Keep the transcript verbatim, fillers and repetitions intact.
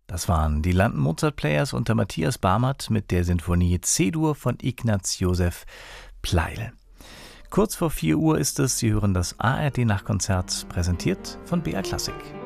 Das waren die London Mozart Players unter Matthias Barmert mit der Sinfonie C-Dur von Ignaz Joseph Pleyel. Kurz vor vier Uhr ist es, Sie hören das A R D-Nachtkonzert, präsentiert von B R Classic.